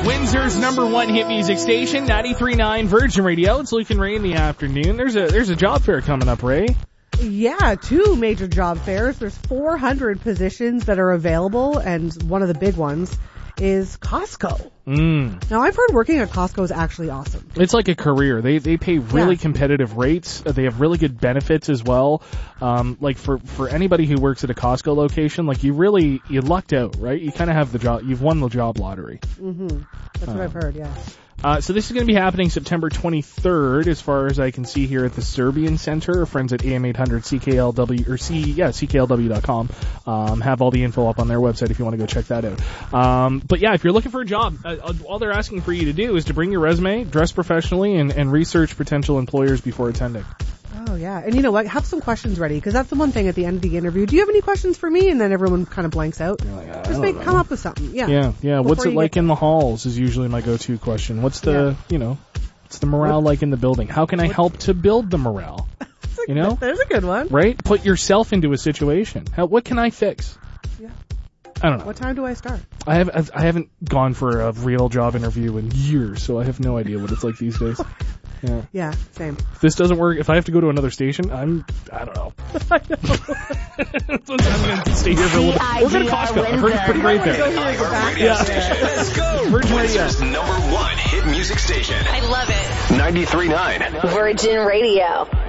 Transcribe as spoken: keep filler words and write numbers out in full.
Windsor's number one hit music station, ninety-three point nine Virgin Radio. It's Luke and Ray in the afternoon. There's a there's a job fair coming up, Ray. Yeah, two major job fairs. There's four hundred positions that are available, and one of the big ones is Costco. Mm. Now, I've heard working at Costco is actually awesome. It's like a career. They they pay really Yeah. competitive rates. Uh, They have really good benefits as well. Um, like for, for anybody who works at a Costco location, like you really, you lucked out, right? You kind of have the job, you've won the job lottery. Mm-hmm. That's what Um, I've heard, yeah. Uh, so this is going to be happening September twenty-third, as far as I can see here at the Serbian Center. Our friends at A M eight hundred C K L W, or C, yeah, C K L W dot com, um, have all the info up on their website if you want to go check that out. Um, but yeah, if you're looking for a job, uh, all they're asking for you to do is to bring your resume, dress professionally, and, and research potential employers before attending. Oh, yeah. And you know what? Have some questions ready, because that's the one thing at the end of the interview. Do you have any questions for me? And then everyone kind of blanks out. Like, I Just don't make, know. come up with something. Yeah. Yeah, yeah. Before What's it you like get- in the halls is usually my go-to question. What's the, Yeah. you know, what's the morale like in the building? How can I help to build the morale? You know? There's a good one. Right? Put yourself into a situation. How, what can I fix? Yeah. I don't know. What time do I start? I have I've, I haven't gone for a real job interview in years, so I have no idea what it's like these days. Yeah. Yeah, same. If this doesn't work, if I have to go to another station, I'm I don't know. I know. So I'm gonna stay here for a little bit. We're going to Costco. I've heard it's pretty great Go there. here and go back. Yeah. Let's go. Virgin Radio. Windsor's number one hit music station. I love it. ninety-three point nine Virgin Radio.